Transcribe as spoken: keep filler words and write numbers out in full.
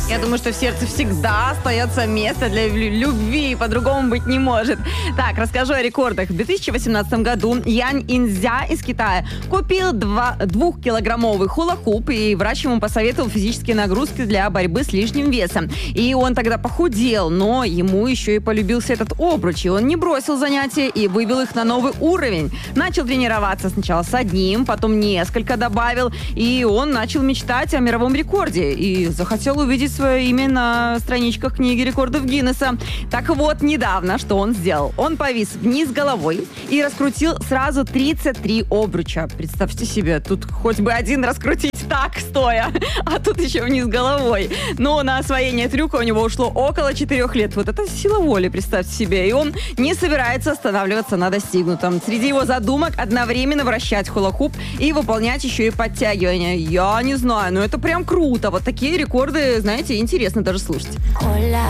Я думаю, что в сердце всегда остается место для любви, по-другому быть не может. Так, расскажу о рекордах. В две тысячи восемнадцатом году Янь Инзя из Китая купил два, двухкилограммовый хула-хуп, и врач ему посоветовал физические нагрузки для борьбы с лишним весом. И он тогда похудел, но ему еще и полюбился этот обруч, и он не бросил занятия и вывел их на новый уровень. Начал тренироваться сначала с одним, потом несколько добавил, и он начал мечтать о мировом рекорде и захотел увидеть свое имя на страничках книги рекордов Гиннесса. Так вот, недавно что он сделал? Он повис вниз головой и раскрутил сразу тридцать три обруча. Представьте себе, тут хоть бы один раскрутить так, стоя, а тут еще вниз головой. Но на освоение трюка у него ушло около четырех лет. Вот это сила воли, представьте себе. И он не собирается останавливаться на достигнутом. Среди его задумок одновременно вращать хула-хуп и выполнять еще и подтягивания. Я не знаю, но это прям круто. Вот такие рекорды, знаете, интересно даже слушать.